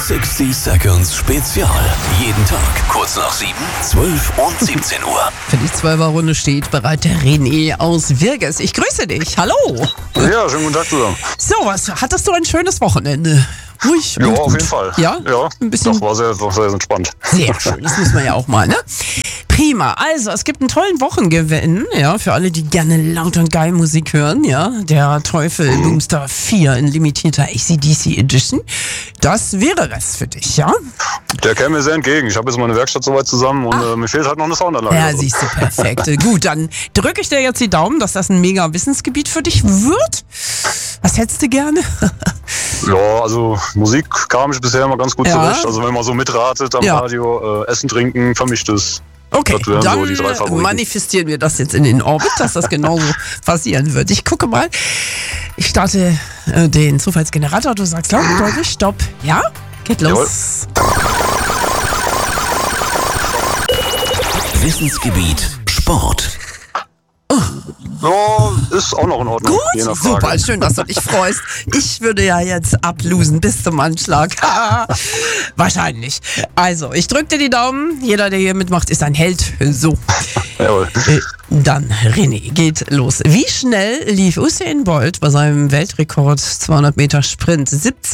60 Seconds Spezial. Jeden Tag kurz nach 7, 12 und 17 Uhr. Für die 12er-Runde steht bereit der René aus Wirges. Ich grüße dich. Hallo. Ja, schönen guten Tag zusammen. So, hattest du ein schönes Wochenende? Ruhig Ja, und auf gut. jeden Fall. Ja? Ja, Ein bisschen. doch, war sehr entspannt. Sehr schön, das muss man ja auch mal, ne? Prima, also es gibt einen tollen Wochengewinn, ja, für alle, die gerne laut und geil Musik hören, ja. Der Teufel Boomster 4 in limitierter AC/DC Edition. Das wäre was für dich, ja? Der käme mir sehr entgegen. Ich habe jetzt meine Werkstatt soweit zusammen und mir fehlt halt noch eine Soundanlage. Ja, siehst du, perfekt. Gut, dann drücke ich dir jetzt die Daumen, dass das ein mega Wissensgebiet für dich wird. Was hättest du gerne? Ja, also Musik kam ich bisher immer ganz gut Ja. zurecht. Also wenn man so mitratet am Ja. Radio, Essen, Trinken, vermischtes. Okay, Das wären dann so die 3 Favoriten. manifestieren wir das jetzt in den Orbit, dass das genauso passieren wird. Ich gucke mal. Ich starte den Zufallsgenerator. Du sagst laut und deutlich Stopp. Ja? Geht los. Wissensgebiet Sport. Ja, ist auch noch in Ordnung. je nach Gut, Frage. super, schön, dass du dich freust. Ich würde ja jetzt ablosen bis zum Anschlag. Wahrscheinlich. Also, ich drücke dir die Daumen. Jeder, der hier mitmacht, ist ein Held. So. Jawohl. Dann, René, geht los. Wie schnell lief Usain Bolt bei seinem Weltrekord 200 Meter Sprint?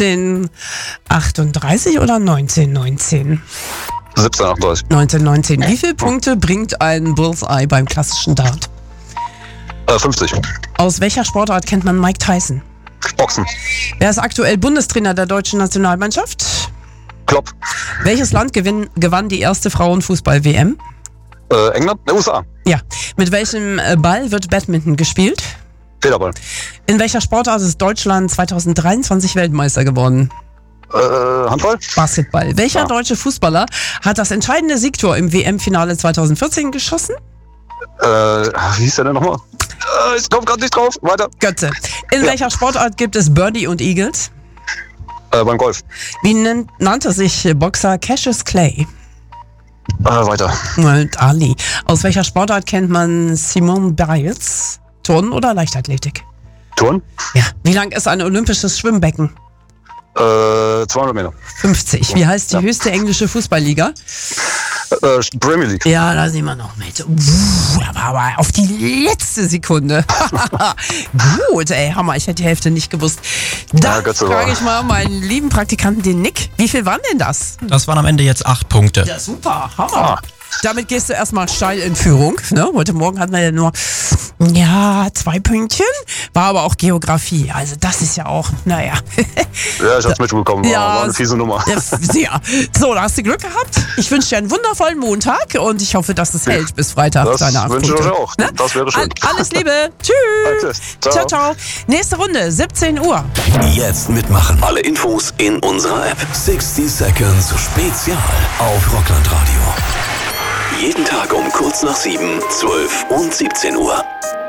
17:38 oder 19:19? 17:38. 19:19. Wie viele Punkte bringt ein Bullseye beim klassischen Dart? 50. Aus welcher Sportart kennt man Mike Tyson? Boxen. Wer ist aktuell Bundestrainer der deutschen Nationalmannschaft? Klopp. Welches Land gewann die erste Frauenfußball-WM? England. USA. Ja. Mit welchem Ball wird Badminton gespielt? Federball. In welcher Sportart ist Deutschland 2023 Weltmeister geworden? Handball. Basketball. Welcher Ja. deutsche Fußballer hat das entscheidende Siegtor im WM-Finale 2014 geschossen? Wie hieß der denn nochmal? Ich komme gerade nicht drauf. Weiter. Götze. In Ja. welcher Sportart gibt es Birdie und Eagles? Beim Golf. Wie nannte sich Boxer Cassius Clay? Weiter. Und Ali. Aus welcher Sportart kennt man Simone Biles? Turnen oder Leichtathletik? Turn. Ja. Wie lang ist ein olympisches Schwimmbecken? 200 Meter. 50. Wie heißt die höchste englische Fußballliga? Premier League. Ja, da sehen wir noch mit. Aber auf die letzte Sekunde. Gut, ey, Hammer. Ich hätte die Hälfte nicht gewusst. Da Ja, Götze frage war. ich mal meinen lieben Praktikanten, den Nick. Wie viel waren denn das? Das waren am Ende jetzt 8 Punkte. Ja, super. Hammer. Damit gehst du erstmal steil in Führung. Ne? Heute Morgen hatten wir ja nur 2 Pünktchen. War aber auch Geografie. Also das ist ja auch, naja. Ja, ich hab's mitbekommen. War eine fiese Nummer. Ja, sehr. So, da hast du Glück gehabt. Ich wünsche dir einen wundervollen Montag und ich hoffe, dass es hält bis Freitag. Das deine 8 wünsche ich Punkte. euch auch. Ne? Das wäre schön. Alles Liebe. Tschüss. Danke. Ciao. Ciao, ciao. Nächste Runde, 17 Uhr. Jetzt mitmachen. Alle Infos in unserer App. 60 Seconds Spezial auf Rockland Radio. Jeden Tag um kurz nach 7, 12 und 17 Uhr.